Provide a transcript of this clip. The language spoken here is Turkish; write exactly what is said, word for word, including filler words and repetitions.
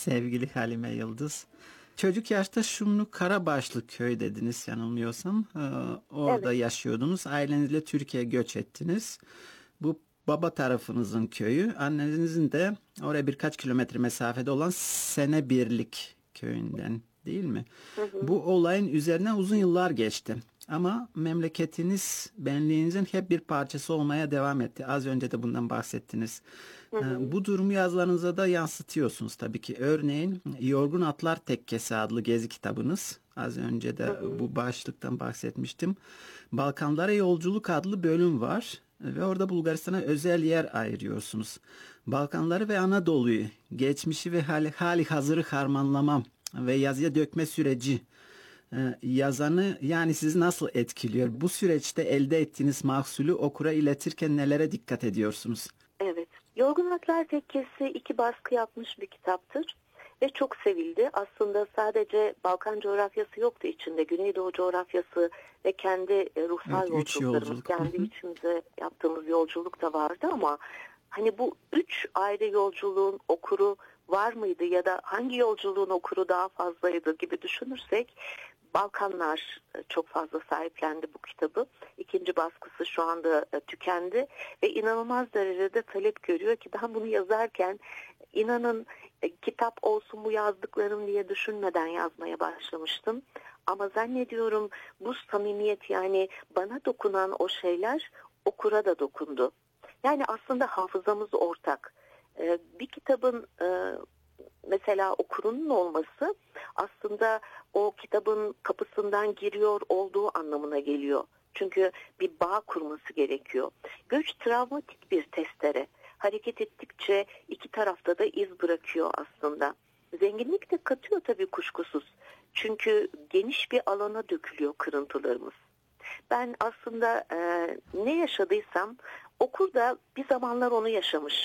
Sevgili Halime Yıldız. Çocuk yaşta Şumlu Karabaşlı köy dediniz yanılmıyorsam. Ee, orada Evet. yaşıyordunuz. Ailenizle Türkiye'ye göç ettiniz. Bu baba tarafınızın köyü. Annenizin de oraya birkaç kilometre mesafede olan Senebirlik köyünden değil mi? Hı hı. Bu olayın üzerinden uzun yıllar geçti. Ama memleketiniz benliğinizin hep bir parçası olmaya devam etti. Az önce de bundan bahsettiniz. Hı Ee, hı. Bu durumu yazılarınıza da yansıtıyorsunuz tabii ki. Örneğin Yorgun Atlar Tekkesi adlı gezi kitabınız. Az önce Hı de hı. bu başlıktan bahsetmiştim. Balkanlara Yolculuk adlı bölüm var. Ve orada Bulgaristan'a özel yer ayırıyorsunuz. Balkanları ve Anadolu'yu, geçmişi ve hali, hali hazırı harmanlamam ve yazıya dökme süreci e, yazanı yani sizi nasıl etkiliyor? Bu süreçte elde ettiğiniz mahsulü okura iletirken nelere dikkat ediyorsunuz? Evet. Yorgun Atlar Tekkesi iki baskı yapmış bir kitaptır ve çok sevildi. Aslında sadece Balkan coğrafyası yoktu içinde. Güneydoğu coğrafyası ve kendi e, ruhsal Evet, üç yolculuklarımız, yolculuk. Hı kendi hı. içimize yaptığımız yolculuk da vardı ama hani bu üç ayrı yolculuğun okuru var mıydı ya da hangi yolculuğun okuru daha fazlaydı gibi düşünürsek Balkanlar e, çok fazla sahiplendi bu kitabı. İkinci baskısı şu anda e, tükendi ve inanılmaz derecede talep görüyor ki ben bunu yazarken inanın e, kitap olsun bu yazdıklarım diye düşünmeden yazmaya başlamıştım. Ama zannediyorum bu samimiyet yani bana dokunan o şeyler okura da dokundu. Yani aslında hafızamız ortak. E, bir kitabın e, mesela okurunun olması aslında o kitabın kapısından giriyor olduğu anlamına geliyor. Çünkü bir bağ kurması gerekiyor. Göç travmatik bir testere. Hareket ettikçe iki tarafta da iz bırakıyor aslında. Zenginlik de katıyor tabii kuşkusuz. Çünkü geniş bir alana dökülüyor kırıntılarımız. Ben aslında e, ne yaşadıysam okur da bir zamanlar onu yaşamış.